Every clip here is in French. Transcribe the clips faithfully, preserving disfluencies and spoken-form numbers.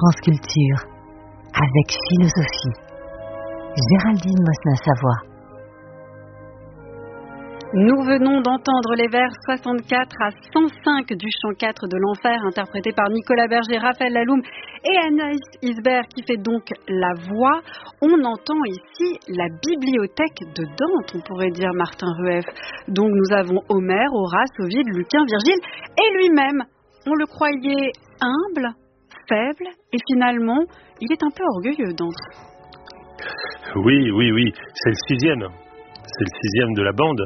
France Culture, avec philosophie. Géraldine Mosna-Savoie. Nous venons d'entendre les vers soixante-quatre à cent cinq du chant quatre de l'Enfer, interprété par Nicolas Berger, Raphaël Laloum et Anaïs Isbert, qui fait donc la voix. On entend ici la bibliothèque de Dante, on pourrait dire, Martin Rueff. Donc nous avons Homère, Horace, Ovide, Lucain, Virgile et lui-même. On le croyait humble, faible, et finalement, il est un peu orgueilleux, Dante. Oui, oui, oui, c'est le sixième. C'est le sixième de la bande.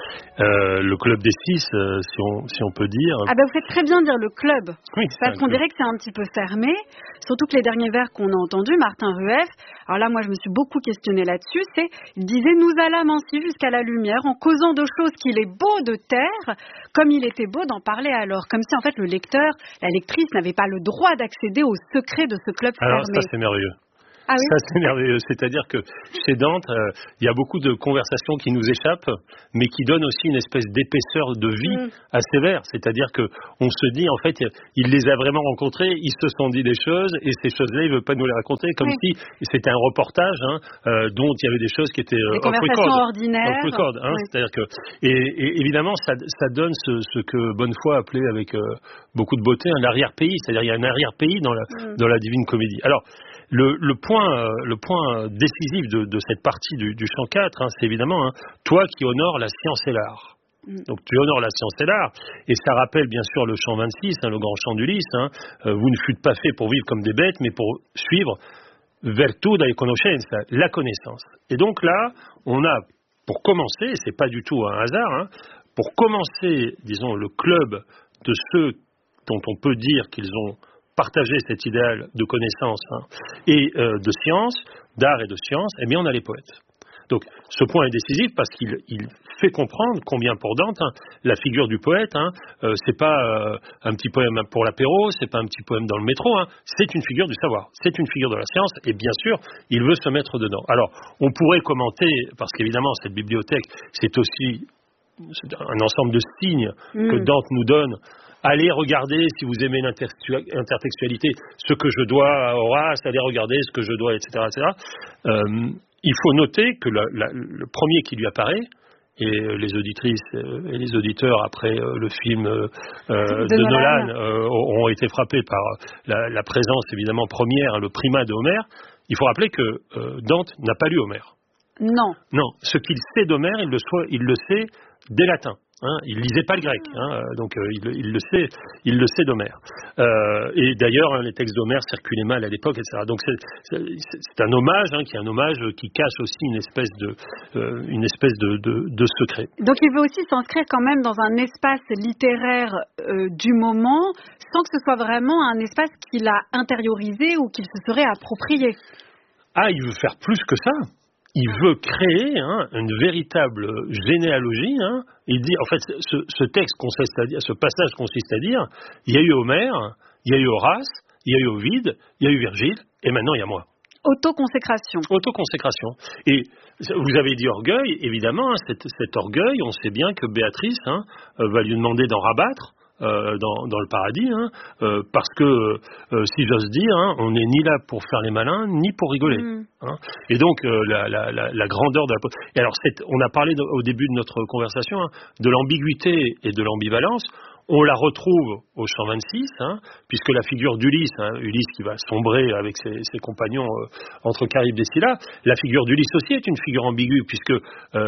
Euh, le club des six, euh, si, on, si on peut dire. Ah ben vous faites très bien dire le club. Oui, parce qu'on club. dirait que c'est un petit peu fermé. Surtout que les derniers vers qu'on a entendus, Martin Rueff, alors là moi je me suis beaucoup questionné là-dessus, c'est, il disait nous allâmes ainsi jusqu'à la lumière en causant de choses qu'il est beau de taire, comme il était beau d'en parler alors. Comme si en fait le lecteur, la lectrice n'avait pas le droit d'accéder au secret de ce club alors, fermé. Alors ça c'est merveilleux. Ah oui. Ça c'est merveilleux, c'est-à-dire que chez Dante, euh, il y a beaucoup de conversations qui nous échappent, mais qui donnent aussi une espèce d'épaisseur de vie mm. à ces vers. C'est-à-dire que on se dit, en fait, il les a vraiment rencontrés, ils se sont dit des choses, et ces choses-là, il veut pas nous les raconter, comme oui. si c'était un reportage hein, euh, dont il y avait des choses qui étaient euh, off record, ordinaires. Off record, hein, oui. C'est-à-dire que, et, et évidemment, ça, ça donne ce, ce que Bonnefoy appelait avec euh, beaucoup de beauté un arrière-pays. C'est-à-dire, il y a un arrière-pays dans la, mm. dans la Divine Comédie. Alors. Le, le, point, le point décisif de, de cette partie du, du chant quatre, hein, c'est évidemment hein, toi qui honores la science et l'art. Mm. Donc tu honores la science et l'art, et ça rappelle bien sûr le chant vingt-six, hein, le grand chant d'Ulysse. Hein, euh, vous ne fûtes pas fait pour vivre comme des bêtes, mais pour suivre virtude et conoscenza, la connaissance. Et donc là, on a, pour commencer, et c'est pas du tout un hasard, hein, pour commencer, disons, le club de ceux dont on peut dire qu'ils ont partager cet idéal de connaissance hein, et euh, de science, d'art et de science, eh bien on a les poètes. Donc ce point est décisif parce qu'il il fait comprendre combien pour Dante hein, la figure du poète, hein, euh, c'est pas euh, un petit poème pour l'apéro, c'est pas un petit poème dans le métro, hein, c'est une figure du savoir, c'est une figure de la science et bien sûr il veut se mettre dedans. Alors on pourrait commenter, parce qu'évidemment cette bibliothèque c'est aussi c'est un ensemble de signes mmh. que Dante nous donne. Allez regarder, si vous aimez l'intertextualité, ce que je dois à Horace, allez regarder ce que je dois, et cetera et cetera. Euh, il faut noter que la, la, le premier qui lui apparaît, et les auditrices et les auditeurs, après le film euh, de, de Nolan, euh, ont été frappés par la, la présence, évidemment, première, le primat de Homère. Il faut rappeler que euh, Dante n'a pas lu Homère. Non. Non, ce qu'il sait d'Homère, il le, soit, il le sait des latins. Hein, il lisait pas le grec, hein, donc euh, il, il le sait, il le sait d'Homère. Euh, et d'ailleurs, hein, les textes d'Homère circulaient mal à l'époque, et cetera. Donc c'est, c'est, c'est un hommage, hein, qui est un hommage qui cache aussi une espèce de, euh, une espèce de, de, de secret. Donc il veut aussi s'inscrire quand même dans un espace littéraire euh, du moment, sans que ce soit vraiment un espace qu'il a intériorisé ou qu'il se serait approprié. Ah, il veut faire plus que ça. Il veut créer hein, une véritable généalogie. Hein. Il dit, en fait, ce, ce texte consiste à dire, ce passage consiste à dire, il y a eu Homère, il y a eu Horace, il y a eu Ovide, il y a eu Virgile, et maintenant il y a moi. Autoconsécration. Autoconsécration. Et vous avez dit orgueil, évidemment, hein, cet, cet orgueil, on sait bien que Béatrice hein, va lui demander d'en rabattre. Euh, dans, dans le paradis, hein, euh, parce que, euh, si j'ose dire, hein, on n'est ni là pour faire les malins, ni pour rigoler. Mmh. Hein. Et donc, euh, la, la, la, la grandeur de la... Et alors, c'est, on a parlé de, au début de notre conversation hein, de l'ambiguïté et de l'ambivalence. On la retrouve au chant vingt-six, hein, puisque la figure d'Ulysse, hein, Ulysse qui va sombrer avec ses, ses compagnons euh, entre Charybde et Scylla, la figure d'Ulysse aussi est une figure ambiguë, puisque... Euh,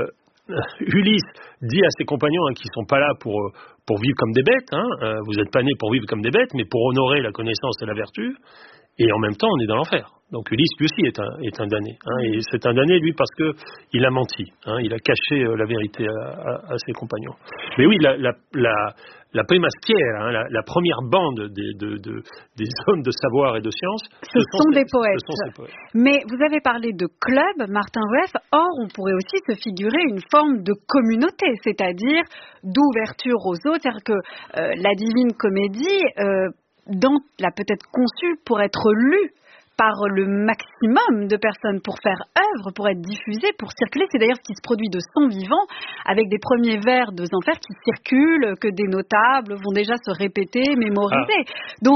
Ulysse dit à ses compagnons hein, qui ne sont pas là pour, pour vivre comme des bêtes, hein, euh, vous n'êtes pas nés pour vivre comme des bêtes, mais pour honorer la connaissance et la vertu, et en même temps on est dans l'enfer. Donc Ulysse lui aussi est un, est un damné, hein, et c'est un damné lui parce qu'il a menti, hein, il a caché euh, la vérité à, à, à ses compagnons. Mais oui, la, la, la, la prima schiera, hein, la, la première bande des, de, de, des hommes de savoir et de science, ce, ce sont, sont, des ces, poètes. ce sont ces poètes. Mais vous avez parlé de club, Martin Rueff, or on pourrait aussi se figurer une forme de communauté, c'est-à-dire d'ouverture aux autres, c'est-à-dire que euh, la Divine Comédie, euh, Dante l'a peut-être conçue pour être lue par le maximum de personnes, pour faire œuvre, pour être diffusée, pour circuler. C'est d'ailleurs ce qui se produit de son vivant, avec des premiers vers de Zenfer qui circulent, que des notables vont déjà se répéter, mémoriser. Ah. Donc,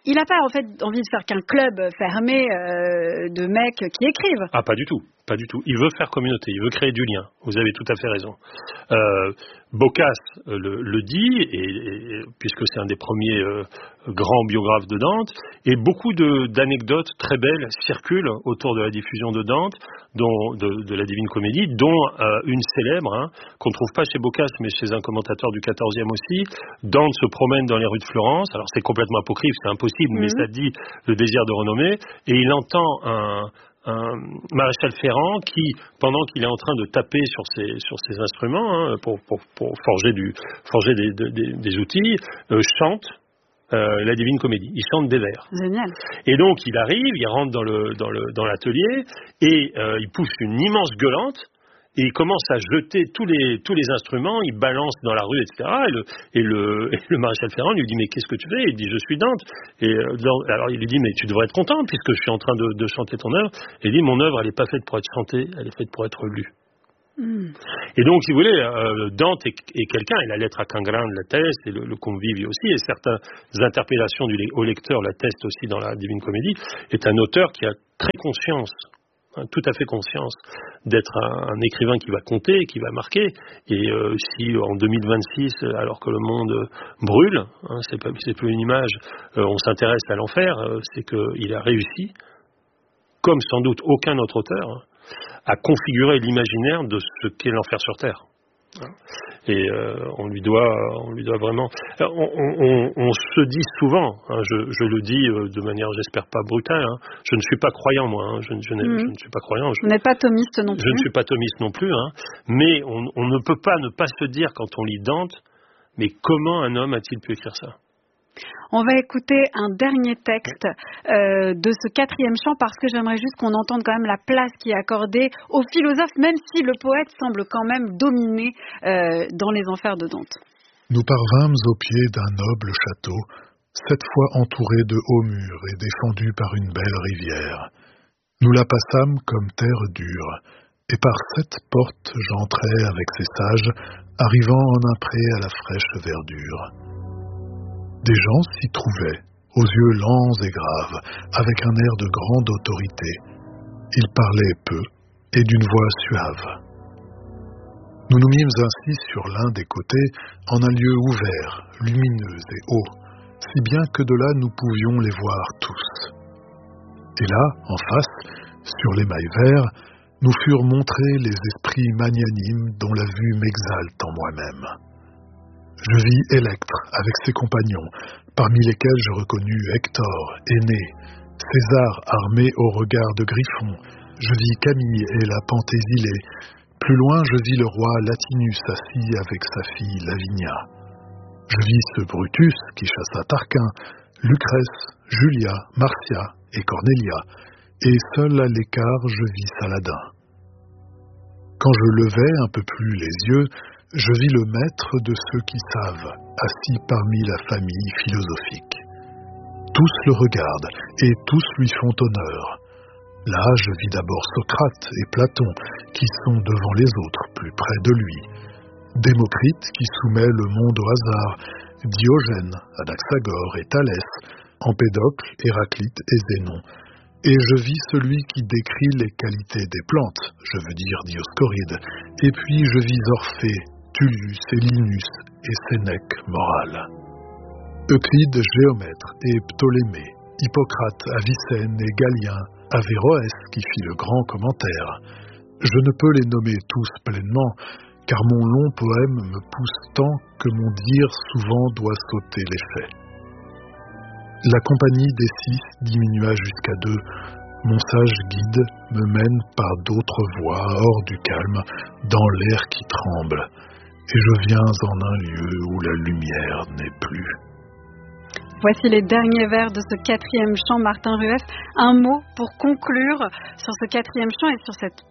il n'a pas en fait envie de faire qu'un club fermé euh, de mecs qui écrivent. Ah, pas du tout. Pas du tout. Il veut faire communauté, il veut créer du lien. Vous avez tout à fait raison. Euh, Boccace euh, le, le dit, et, et, puisque c'est un des premiers euh, grands biographes de Dante, et beaucoup de, d'anecdotes très belles circulent autour de la diffusion de Dante, dont, de, de la Divine Comédie, dont euh, une célèbre, hein, qu'on ne trouve pas chez Boccace, mais chez un commentateur du quatorzième aussi. Dante se promène dans les rues de Florence, alors c'est complètement apocryphe, c'est impossible, mmh. mais ça dit le désir de renommée, et il entend un... un maréchal Ferrand qui, pendant qu'il est en train de taper sur ses, sur ses instruments hein, pour, pour, pour forger, du, forger des, des, des outils, euh, chante euh, la Divine Comédie. Il chante des vers. Génial. Et donc il arrive, il rentre dans, le, dans, le, dans l'atelier et euh, il pousse une immense gueulante. Et il commence à jeter tous les, tous les instruments, il balance dans la rue, et cetera. Et le, et le, et le maréchal Ferrand lui dit « Mais qu'est-ce que tu fais ?» Il dit « Je suis Dante. » Et euh, alors il lui dit « Mais tu devrais être content puisque je suis en train de, de chanter ton œuvre. » Et il dit « Mon œuvre, elle n'est pas faite pour être chantée, elle est faite pour être lue. Mm. » Et donc, si vous voulez, euh, Dante est, est quelqu'un, et la lettre à Cangrande l'atteste, et le, le Convivi aussi, et certaines interpellations du, au lecteur l'attestent aussi dans la Divine Comédie, est un auteur qui a très conscience tout à fait conscience d'être un, un écrivain qui va compter, qui va marquer. Et euh, si en deux mille vingt-six, alors que le monde brûle, hein, c'est, pas, c'est plus une image, euh, on s'intéresse à l'enfer, euh, c'est qu'il a réussi, comme sans doute aucun autre auteur, hein, à configurer l'imaginaire de ce qu'est l'enfer sur Terre. Et euh, on lui doit, on lui doit vraiment. On, on, on se dit souvent, hein, je, je le dis de manière, j'espère pas brutale. Hein, je ne suis pas croyant moi. Hein, je, je, mmh. je ne suis pas croyant. Je, Vous n'êtes pas thomiste non plus. Je ne suis pas thomiste non plus. Hein, mais on, on ne peut pas ne pas se dire quand on lit Dante, mais comment un homme a-t-il pu écrire ça? On va écouter un dernier texte euh, de ce quatrième chant parce que j'aimerais juste qu'on entende quand même la place qui est accordée aux philosophes, même si le poète semble quand même dominer euh, dans les enfers de Dante. Nous parvînmes au pied d'un noble château, cette fois entouré de hauts murs et défendu par une belle rivière. Nous la passâmes comme terre dure, et par cette porte j'entrai avec ces sages, arrivant en un pré à la fraîche verdure. Des gens s'y trouvaient, aux yeux lents et graves, avec un air de grande autorité. Ils parlaient peu et d'une voix suave. Nous nous mîmes ainsi sur l'un des côtés, en un lieu ouvert, lumineux et haut, si bien que de là nous pouvions les voir tous. Et là, en face, sur l'émail vert, nous furent montrés les esprits magnanimes dont la vue m'exalte en moi-même. Je vis Électre avec ses compagnons, parmi lesquels je reconnus Hector, Aîné, César armé au regard de griffon. Je vis Camille et la Penthésile. Plus loin, je vis le roi Latinus assis avec sa fille Lavinia. Je vis ce Brutus qui chassa Tarquin, Lucrèce, Julia, Marcia et Cornelia, et seul à l'écart je vis Saladin. Quand je levai un peu plus les yeux, je vis le maître de ceux qui savent, assis parmi la famille philosophique. Tous le regardent, et tous lui font honneur. Là, je vis d'abord Socrate et Platon, qui sont devant les autres, plus près de lui. Démocrite, qui soumet le monde au hasard, Diogène, Anaxagore et Thalès, Empédocle, Héraclite et Zénon. Et je vis celui qui décrit les qualités des plantes, je veux dire Dioscoride, et puis je vis Orphée, Tullius et Linus et Sénèque moral. Euclide géomètre et Ptolémée, Hippocrate, Avicenne et Galien, Averroès qui fit le grand commentaire. Je ne peux les nommer tous pleinement, car mon long poème me pousse tant que mon dire souvent doit sauter les faits. La compagnie des six diminua jusqu'à deux. Mon sage guide me mène par d'autres voies hors du calme, dans l'air qui tremble, et je viens en un lieu où la lumière n'est plus. Voici les derniers vers de ce quatrième chant, Martin Rueff. Un mot pour conclure sur ce quatrième chant et sur cette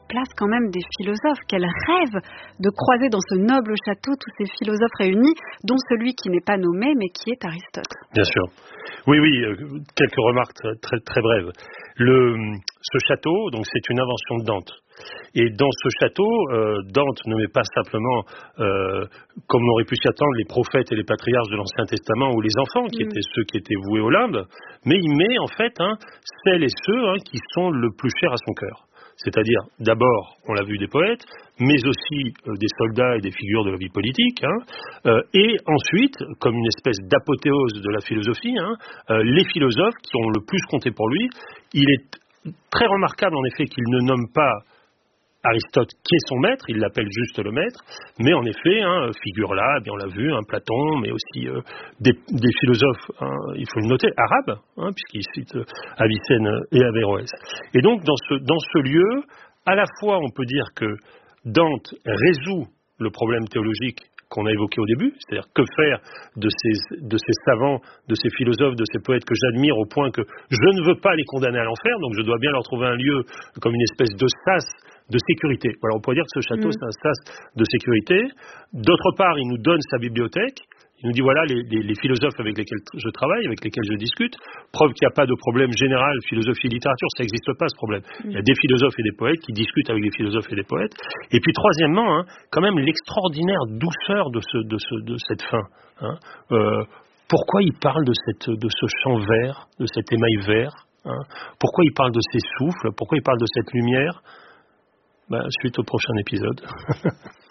place quand même des philosophes, qu'elle rêve de croiser dans ce noble château tous ces philosophes réunis, dont celui qui n'est pas nommé, mais qui est Aristote. Bien sûr. Oui, oui, euh, quelques remarques très, très, très brèves. Le, ce château, donc, c'est une invention de Dante. Et dans ce château, euh, Dante ne met pas simplement, euh, comme on aurait pu s'y attendre, les prophètes et les patriarches de l'Ancien Testament ou les enfants, qui mmh. étaient ceux qui étaient voués au limbe, mais il met en fait hein, celles et ceux hein, qui sont le plus chers à son cœur. C'est-à-dire, d'abord, on l'a vu, des poètes, mais aussi euh, des soldats et des figures de la vie politique, hein, euh, et ensuite, comme une espèce d'apothéose de la philosophie, hein, euh, les philosophes qui ont le plus compté pour lui. Il est très remarquable, en effet, qu'il ne nomme pas Aristote, qui est son maître, il l'appelle juste le maître, mais en effet, hein, figure là, eh bien on l'a vu, hein, Platon, mais aussi euh, des, des philosophes, hein, il faut le noter, arabes, hein, puisqu'il cite euh, Avicenne et Averroès. Et donc, dans ce, dans ce lieu, à la fois, on peut dire que Dante résout le problème théologique qu'on a évoqué au début, c'est-à-dire que faire de ces, de ces savants, de ces philosophes, de ces poètes que j'admire au point que je ne veux pas les condamner à l'enfer, donc je dois bien leur trouver un lieu comme une espèce de sas de sécurité. Voilà, on pourrait dire que ce château, mmh. c'est un sas de sécurité. D'autre part, il nous donne sa bibliothèque. Il nous dit, voilà, les, les, les philosophes avec lesquels je travaille, avec lesquels je discute, preuve qu'il n'y a pas de problème général, philosophie et littérature, ça n'existe pas ce problème. Mmh. Il y a des philosophes et des poètes qui discutent avec des philosophes et des poètes. Et puis, troisièmement, hein, quand même, l'extraordinaire douceur de, ce, de, ce, de cette fin. Hein. Euh, pourquoi il parle de, cette, de ce champ vert, de cet émail vert, hein. Pourquoi il parle de ces souffles? Pourquoi il parle de cette lumière? Bah, suite au prochain épisode.